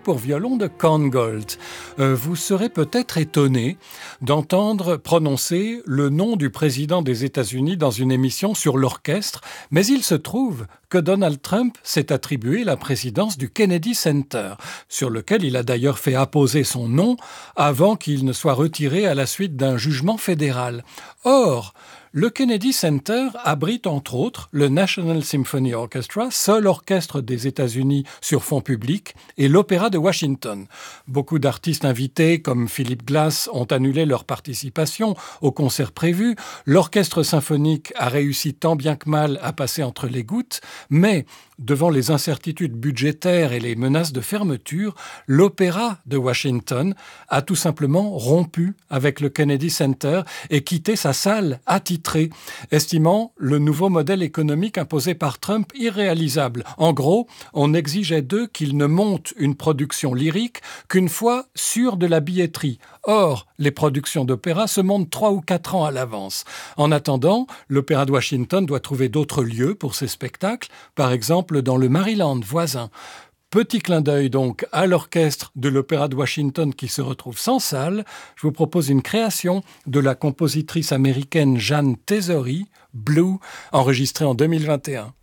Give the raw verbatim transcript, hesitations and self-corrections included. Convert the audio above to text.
pour violon de Korngold. Euh, vous serez peut-être étonné d'entendre prononcer le nom du président des États-Unis dans une émission sur l'orchestre, mais il se trouve que Donald Trump s'est attribué la présidence du Kennedy Center, sur lequel il a d'ailleurs fait apposer son nom avant qu'il ne soit retiré à la suite d'un jugement fédéral. Or, le Kennedy Center abrite entre autres le National Symphony Orchestra, seul orchestre des États-Unis sur fonds publics, et l'Opéra de Washington. Beaucoup d'artistes invités, comme Philip Glass, ont annulé leur participation au concert prévu. L'orchestre symphonique a réussi tant bien que mal à passer entre les gouttes, mais devant les incertitudes budgétaires et les menaces de fermeture, l'Opéra de Washington a tout simplement rompu avec le Kennedy Center et quitté sa salle attitrée, estimant le nouveau modèle économique imposé par Trump irréalisable. En gros, on exigeait d'eux qu'ils ne montent une production lyrique qu'une fois sûrs de la billetterie. Or, les productions d'opéra se montent trois ou quatre ans à l'avance. En attendant, l'Opéra de Washington doit trouver d'autres lieux pour ses spectacles, par exemple dans le Maryland voisin. Petit clin d'œil donc à l'orchestre de l'Opéra de Washington qui se retrouve sans salle. Je vous propose une création de la compositrice américaine Jeanne Tesori, Blue, enregistrée en deux mille vingt et un.